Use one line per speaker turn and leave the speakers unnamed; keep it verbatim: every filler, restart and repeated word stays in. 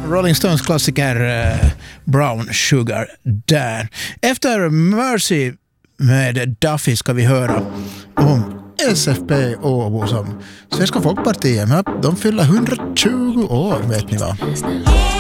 Rolling Stones klassiker uh, Brown Sugar där. Efter Mercy med Duffy ska vi höra om S F P Åbo som Svenska Folkpartiet. De fyller hundratjugo år, vet ni vad?